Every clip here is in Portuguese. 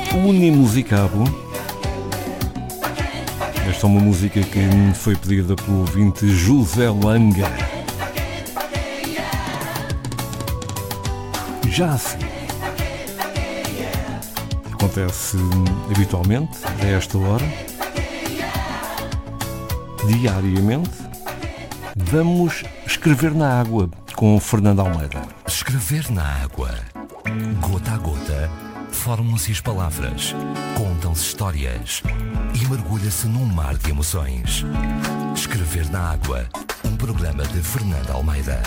Unimusicado. Esta é uma música que me foi pedida pelo ouvinte José Langa. Já assim, acontece habitualmente a esta hora, diariamente. Vamos escrever na água com Fernando Almeida. Escrever na água, gota a gota, formam-se as palavras, contam-se histórias e mergulha-se num mar de emoções. Escrever na água, um programa de Fernando Almeida.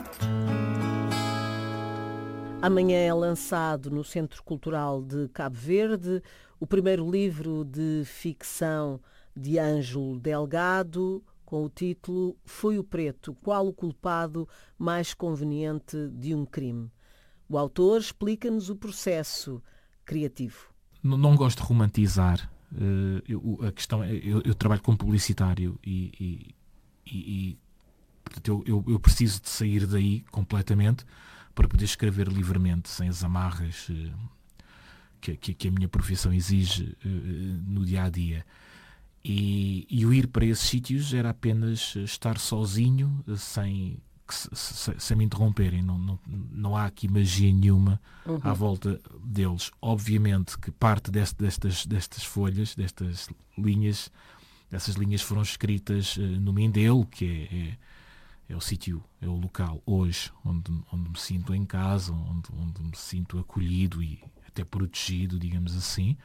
Amanhã é lançado no Centro Cultural de Cabo Verde o primeiro livro de ficção de Ângelo Delgado, com o título Foi o Preto, qual o culpado mais conveniente de um crime? O autor explica-nos o processo criativo. Não gosto de romantizar. A questão é, eu trabalho como publicitário e portanto, eu preciso de sair daí completamente para poder escrever livremente, sem as amarras que a minha profissão exige no dia-a-dia. E o ir para esses sítios era apenas estar sozinho, sem me interromperem. Não há aqui magia nenhuma à volta deles. Obviamente que parte destas folhas, destas linhas, essas linhas foram escritas no Mindelo, que é o sítio, é o local hoje onde me sinto em casa, onde me sinto acolhido e até protegido, digamos assim.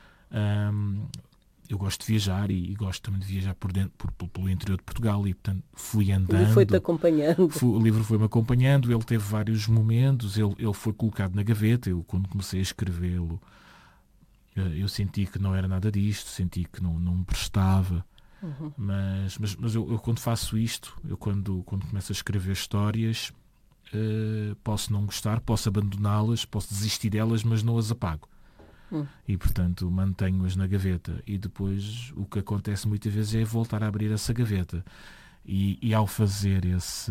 Eu gosto de viajar e gosto também de viajar pelo interior de Portugal e, portanto, fui andando. Ele foi-te acompanhando. O livro foi-me acompanhando, ele teve vários momentos, ele foi colocado na gaveta. Eu, quando comecei a escrevê-lo, eu senti que não era nada disto, senti que não me prestava. Mas eu quando faço isto, eu quando começo a escrever histórias, posso não gostar, posso abandoná-las, posso desistir delas, mas não as apago. E, portanto, mantenho-as na gaveta. E depois o que acontece muitas vezes é voltar a abrir essa gaveta. E ao fazer esse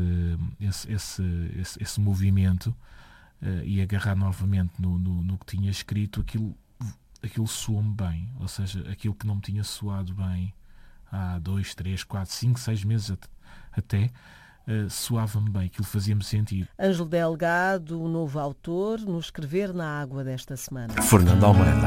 movimento e agarrar novamente no que tinha escrito, aquilo soou-me bem. Ou seja, aquilo que não me tinha soado bem há 2, 3, 4, 5, 6 meses até, soava-me bem, aquilo fazia-me sentido. Ângelo Delgado, o novo autor, no Escrever na Água desta semana. Fernando Almeida.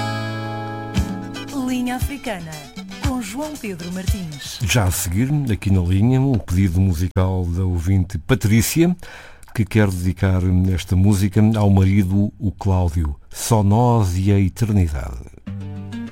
Linha Africana, com João Pedro Martins. Já a seguir, aqui na linha, o pedido musical da ouvinte Patrícia, que quer dedicar esta música ao marido, o Cláudio. Só nós e a eternidade.